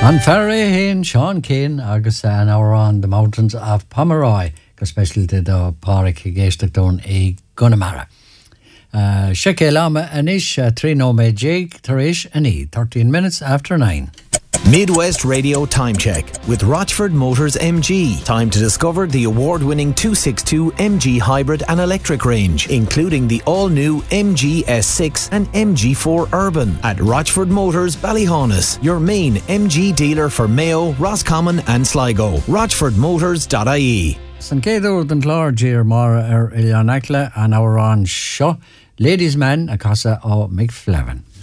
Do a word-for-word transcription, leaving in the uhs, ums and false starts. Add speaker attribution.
Speaker 1: An Ferry Hain, Sean Kane, agus an hour on the mountains of Pomeroy, go special to the Páric Geistachton e Gunamara. Uh, Sheke Lama Anish, uh, Trino Me Jake, Tarish, and E, thirteen minutes after nine.
Speaker 2: Midwest Radio Time Check with Rochford Motors M G. Time to discover the award-winning two sixty-two M G hybrid and electric range, including the all-new M G S six and M G four Urban at Rochford Motors Ballyhaunis, your main M G dealer for Mayo, Roscommon and Sligo. rochford motors dot I E.
Speaker 1: San Céadú den Clár Dír Mara ar Ilianacla an hour on Shaw, Ladies Man, a casa o McFlevin.